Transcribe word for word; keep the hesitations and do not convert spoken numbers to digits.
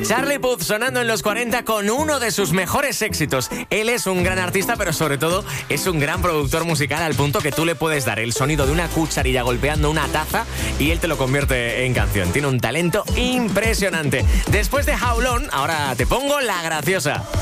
Charlie Puth sonando en los cuarenta con uno de sus mejores éxitos. Él es un gran artista, pero sobre todo es un gran productor musical, al punto que tú le puedes dar el sonido de una cucharilla golpeando una taza y él te lo convierte en canción. Tiene un talento impresionante. Después de How Long, ahora te pongo la graciosa.